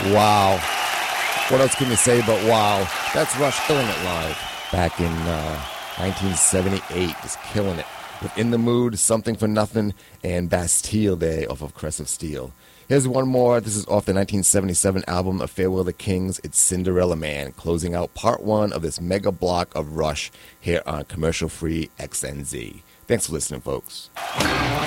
Wow. What else can you say but wow? That's Rush killing it live back in 1978. Just killing it. With In the Mood, Something for Nothing, and Bastille Day off of Crest of Steel. Here's one more. This is off the 1977 album A Farewell to Kings. It's Cinderella Man, closing out part one of this mega block of Rush here on commercial-free XNZ. Thanks for listening, folks.